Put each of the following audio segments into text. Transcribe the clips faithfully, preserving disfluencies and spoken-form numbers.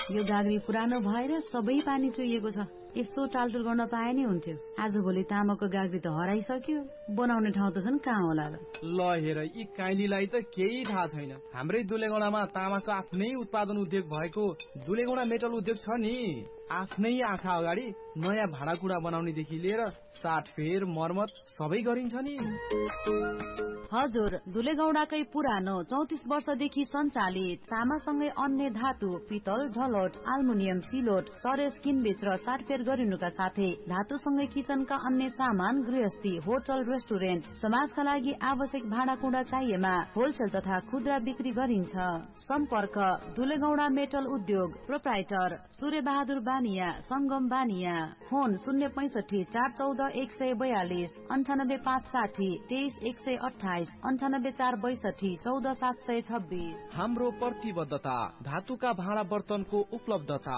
यो गाग्री पुरानो भएर सबै पानी चुहिएको छ। यसो टालटुल गर्न पाए नि हुन्थ्यो। आजभोलि तामाको गाग्री त हराइसक्यो, बनाउने ठाउँ त झन् कहाँ होला र। ल हेर, यी काइलीलाई त केही थाहा छैन। हाम्रै दुलेगौडामा तामाको आफ्नै उत्पादन उद्योग भएको दुलेगौडा मेटल उद्योग छ नि। आफ्नै आँखा अगाडि नयाँ भाँडाकुँडा बनाउनेदेखि लिएर साटफेर मर्मत सबै गरिन्छ नि। हजुर, दुलेगौडाकै पुरानो चौतिस वर्षदेखि सञ्चालित तामासँगै अन्य धातु, पितल, ढलोट, आल्मुनियम, सिलोट, चरेस किनबेच र साटफेर गरिनुका साथै धातुसँगै किचनका अन्य सामान, गृहस्थी, होटल, रेस्टुरेन्ट, समाजका लागि आवश्यक भाँडाकुँडा चाहिएमा होलसेल तथा खुद्रा बिक्री गरिन्छ। सम्पर्क दुलेगौडा मेटल उद्योग, प्रोप्राइटर सूर्य बहादुर बानिया, संगम बानिया। फोन शून्य पैंसठी चार चौध एक सय बयालिस अन्ठानब्बे पाँच साठी तेइस एक सय अठाइस अन्ठानब्बे चार बैसठी चौध सात सय छब्बीस। हाम्रो प्रतिबद्धता धातुका भाँडा बर्तनको उपलब्धता।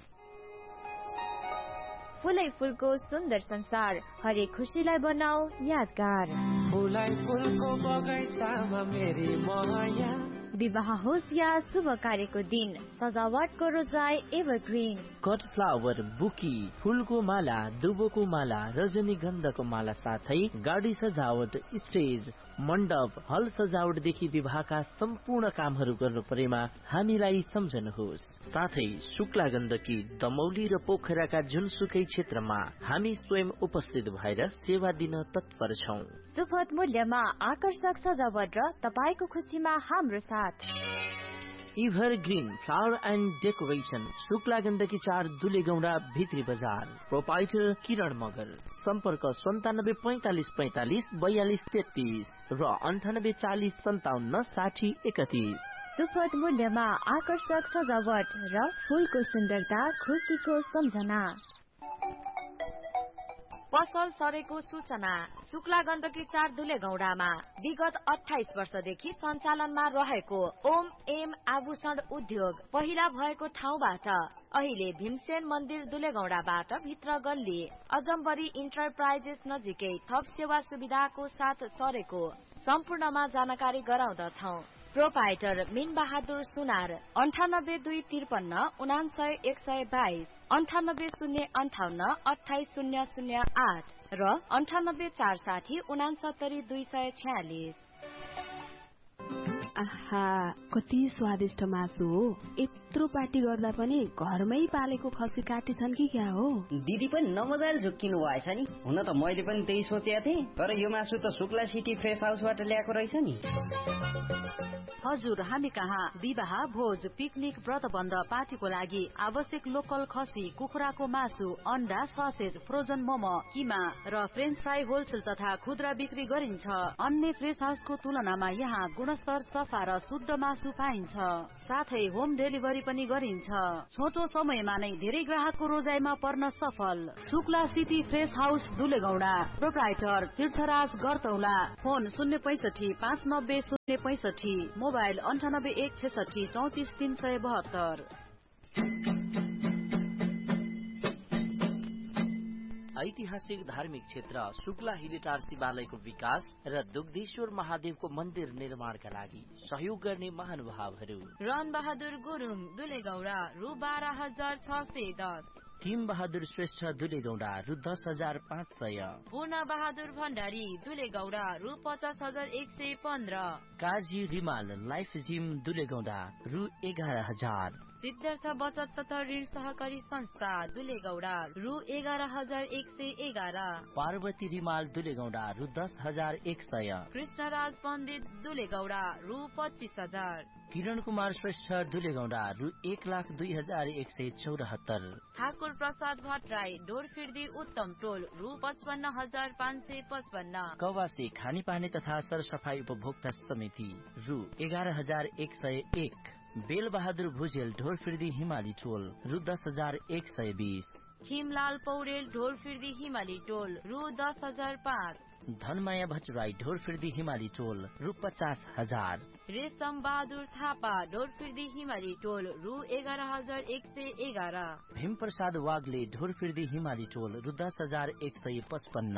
फुलै फुलको सुन्दर संसार, हरेक खुशीलाई बनाऊ यादगार। फुलै फुलको बगैँचामा मेरी माया। विवाह होस् या शुभ कार्यको दिन, सजावटको रोजाइ एभरग्रीन। कट फ्लावर, बुकी, फुलको माला, दुबोको माला, रजनीगन्धको माला साथै गाडी सजावट, स्टेज, मण्डप, हल सजावटदेखि विवाहका सम्पूर्ण कामहरू गर्नु परेमा हामीलाई सम्झनुहोस्। साथै शुक्ला गण्डकी, दमौली र पोखराका जुनसुकै क्षेत्रमा हामी स्वयं उपस्थित भएर सेवा दिन तत्पर छौं। सुपथ मूल्यमा आकर्षक सजावट र तपाईको खुशीमा हाम्रो साथ। Ever green flower and decoration, Shukla Gandaki चार, दुलेगौडा भित्री बजार। प्रोपाइटर किरण मगर। सम्पर्क सन्तानब्बे पैंतालिस पैंतालिस बयालिस तेत्तीस र अन्ठानब्बे चालिस सन्ताउन्न साठी एकतीस। सुपथ मूल्यमा आकर्षक सजावट र फूलको सुन्दरता, खुशीको सम्झना। पसल सरेको सूचना। शुक्ला गण्डकी चार दुलेगौडामा विगत अठाइस वर्षदेखि सञ्चालनमा रहेको ओम एम आभूषण उद्योग पहिला भएको ठाउँबाट अहिले भीमसेन मन्दिर दुलेगौडाबाट भित्र गल्ली अजम्बरी इन्टरप्राइजेस नजिकै थप सेवा सुविधाको साथ सरेको सम्पूर्णमा जानकारी गराउँदछौ। प्रोपाइटर मीन बहादुर सुनार। अन्ठानब्बे दुई त्रिपन्न उनासय एक सय बाइस अन्ठानब्बे शून्य अन्ठाउन्न अठाइस शून्य शून्य आठ र अन्ठानब्बे चार साठी उनासत्तरी दुई सय छयालिस। आहा, कति स्वादिष्ट मासु हो। यत्रो पार्टी गर्दा पनि घरमै पालेको खसी काटेछन् कि क्या हो। दिदी पनि नमजाले झुक्किनु भएछ नि। हुन त मैले पनि त्यही सोचेको थिएँ, तर यो मासु त शुक्ला सिटी फ्रेस हाउसबाट ल्याएको रहेछ नि। हजुर, हामी कहाँ विवाह, भोज, पिकनिक, व्रतबन्ध, पार्टीको लागि आवश्यक लोकल खसी, कुखुराको मासु, अन्डा, ससेज, फ्रोजन मोमो, किमा र फ्रेन्च फ्राई होलसेल तथा खुद्रा बिक्री गरिन्छ। अन्य फ्रेस हाउसको तुलनामा यहाँ गुणस्तर, सफा र शुद्ध मासु पाइन्छ। साथै होम डेलिभरी पनि गरिन्छ। छोटो समयमा नै धेरै ग्राहकको रोजाइमा पर्न सफल Shukla city fresh house दुलेगौडा। Proprietor तीर्थराज गरतौला। फोन शून्य पैंसठी पाँच नब्बे शून्य पैंसठी, मोबाइल अन्ठानब्बे एक छेसठी चौतिस तीन सय बहत्तर। ऐतिहासिक धार्मिक क्षेत्र शुक्ला हिलेटार शिवालयको विकास र दुग्धेश्वर महादेवको मन्दिर निर्माणका लागि सहयोग गर्ने महानुभावहरू रन बहादुर गुरुङ दुलेगौडा रु बाह्र हजार छ सय दस। किम बहादुर श्रेष्ठ दुलेगौडा रु दस हजार पाँच सय। पूर्ण बहादुर भण्डारी दुलेगौडा रु पचास हजार एक सय पन्ध्र। काजी रिमाल लाइफ जिम दुलेगौडा रु एघार हजार। सिद्धार्थ बचत तथा ऋण सहकारी संस्था दुलेगौडा रु एघार हजार एक सय एघार। पार्वती रिमाल दुलेगौडा रु दस हजार एक सय। कृष्णराज पण्डित दुलेगौडा रु पच्चीस हजार। किरण कुमार श्रेष्ठ दुलेगौडा रु एक लाख दुई हजार एक सय चौरात्तर। ठाकुर प्रसाद भट्टराई ढोरफिर्दी उत्तम टोल रु पचपन्न हजार पाँच सय पचपन्न। कवासी खानेपानी तथा सरसफाई उपभोक्ता समिति रु एघार हजार एक सय एक। बेल बहादुर भुजेल ढोरफिर्दी हिमाली टोल रु दस हजार एक सय बीस। खिमलाल पौडेल ढोरफिर्दी हिमाली टोल रु दस हजार पाँच। धनमाया भट्टराई ढोरफिर्दी हिमाली टोल रु पचास हजार। रेशम बहादुर थापा ढोरफिर्दी हिमाली टोल रु एघार हजार एक सय एघार। भीम प्रसाद वाग्ले ढोरफिर्दी हिमाली टोल रु दस हजार एक सय पचपन्न।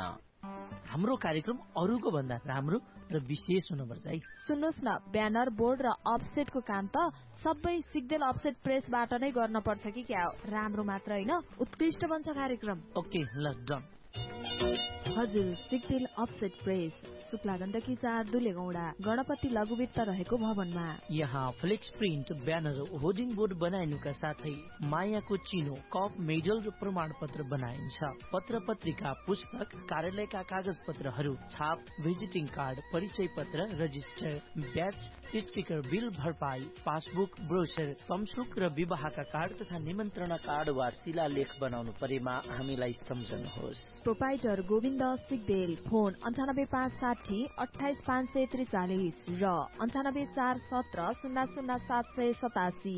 हाम्रो कार्यक्रम अरूको भन्दा राम्रो र विशेष हुनुपर्छ है। सुन्नुहोस् न, ब्यानर, बोर्ड र अफसेटको काम त सबै सिग्देल अफसेट प्रेसबाट नै गर्न पर्छ कि क्या हो? राम्रो मात्र होइन, उत्कृष्ट बन्छ कार्यक्रम। ओके, ल डन। हजुर, सिग्देल अफसेट प्रेस, शुक्ला गण्डकी चार, दुलेगौडा, गणपति लघुवित्त रहेको भवनमा। यहाँ flex print, banner, hoarding board बनाइनुका साथै मायाको चिनो, कप, मेडल र प्रमाण पत्र बनाइन्छ। पत्र पत्रिका, पुस्तक, कार्यालयका कागज पत्रहरू, छाप, भिजिटिङ कार्ड, परिचय पत्र, रजिस्टर, ब्याच, स्टिकर, बिल भरपाई, पासबुक, ब्रोचर, तमसुक र विवाहका कार्ड तथा निमन्त्रणा कार्ड वा शिलालेख बनाउनु परेमा हामीलाई सम्झनुहोस्। प्रोपाइटर गोविन्द सिग्देल, फोन अन्ठानब्बे पाँच साठी अठाइस पाँच सय त्रिचालिस र अन्ठानब्बे चार सत्र शून्य शून्य सात सय सतासी।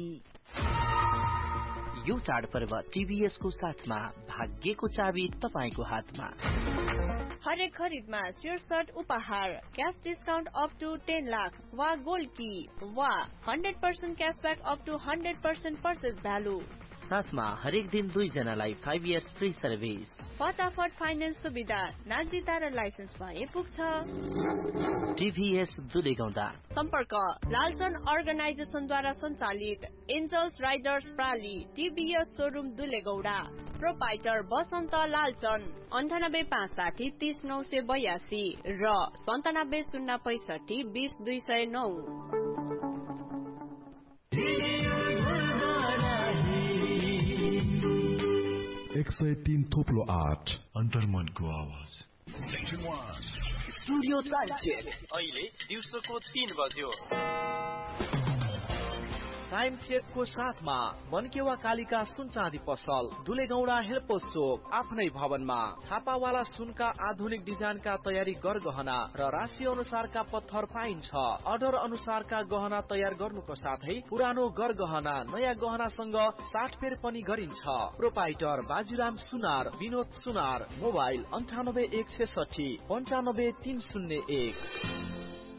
यो चाडपर्व टिभीएस को साथमा, भाग्यको चाबी तपाईको हातमा। हरेक खरिदमा स्योर सर्ट उपहार, cash discount up to ten lakh वा गोल्ड की वा hundred percent cashback up two hundred percent purchase value. साथमा हरेक दिन दुई जनालाई फाइभ इयर्स फ्री सर्भिस। फटाफट फाइनेन्स सुविधा, नागरिकता र लाइसेन्स भए पुग्छ। टिभीएस दुलेगौडा। सम्पर्क लालचन अर्गनाइजेसनद्वारा सञ्चालित angels Riders प्राली, TVS showroom दुलेगौडा। Proprietor बसन्त लालचन, अन्ठानब्बे पाँच साठी तीस नौ सय बयासी र सन्तानब्बे शून्य पैसठी बीस दुई सय नौ। एक सय तीन थोप्लो आठ अन्तर्मनको आवाज। स्टुडियो टाइम चेक अहिले दिउँसोको तीन बज्यो। टाइम चेकको साथमा मनकेवा कालिका सुन चाँदी पसल, दुलेगौडा हेल्पोस चोक, आफ्नै भवनमा। छापावाला सुनका आधुनिक डिजाइनका तयारी गरगहना र राशि अनुसारका पत्थर पाइन्छ। अर्डर अनुसारका गहना तयार गर्नुको साथै पुरानो गरगहना नयाँ गहनासँग साटफेर पनि गरिन्छ। प्रोपाइटर बाजीराम सुनार, विनोद सुनार। मोबाइल अन्ठानब्बे एक छेसठी पन्चानब्बे तीन शून्य एक।